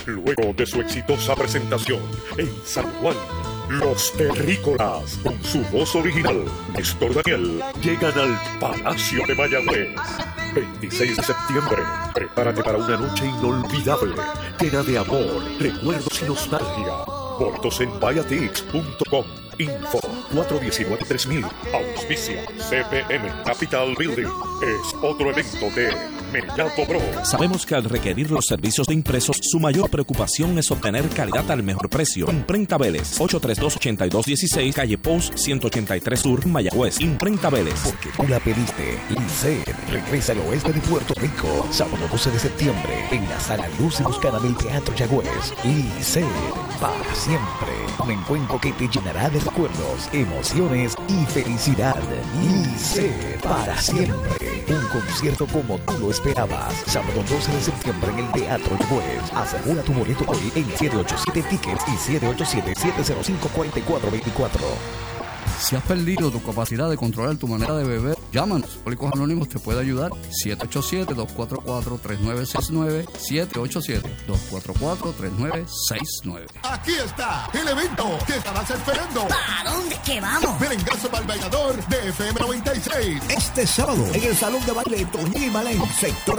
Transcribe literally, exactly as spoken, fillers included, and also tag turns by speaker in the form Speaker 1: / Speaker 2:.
Speaker 1: luego de su exitosa presentación en San Juan. Los Terrícolas, con su voz original, Néstor Daniel, llegan al Palacio de Mayagüez. veintiséis de septiembre, prepárate para una noche inolvidable, llena de amor, recuerdos y nostalgia. Boletos en vayatix punto com. Info cuatro uno nueve tres mil. Auspicia C P M Capital Building. Es otro evento de Mellato Bro.
Speaker 2: Sabemos que al requerir los servicios de impresos, su mayor preocupación es obtener calidad al mejor precio. Imprenta Vélez, ocho tres dos, ocho dos uno seis, calle Post ciento ochenta y tres Sur, Mayagüez. Imprenta Vélez.
Speaker 3: Porque tú la pediste. Liced regresa al oeste de Puerto Rico, sábado doce de septiembre, en la Sala Luz y Buscada del Teatro Yagüez. Liced, para siempre. Un encuentro que te llenará de recuerdos, emociones y felicidad. Liced, para siempre. Un concierto como tú lo esperabas. Sábado doce de septiembre en el Teatro Yagüez. Asegura tu boleto hoy en siete ocho siete Tickets y siete ocho siete, siete cero cinco, cuatro cuatro dos cuatro.
Speaker 4: Si has perdido tu capacidad de controlar tu manera de beber, llámanos. Alcohólicos Anónimos te puede ayudar. siete ocho siete, dos cuatro cuatro, tres nueve seis nueve. siete ocho siete, dos cuatro cuatro, tres nueve seis nueve.
Speaker 5: Aquí está el evento que estarás esperando.
Speaker 6: ¿Para dónde que vamos?
Speaker 5: Merengazo para el bailador de F M noventa y seis.
Speaker 7: Este sábado en el Salón de Baile Toñín y Malén, sector